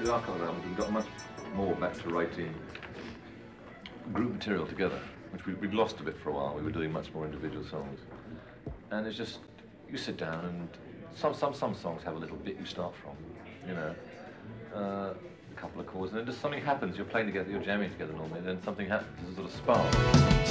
with the archive albums, we've got much more back to writing group material together, which we'd lost a bit for a while. We were doing much more individual songs. And it's just, you sit down and some songs have a little bit you start from, you know, a couple of chords, and then just something happens. You're playing together, you're jamming together normally, and then something happens, there's a sort of spark.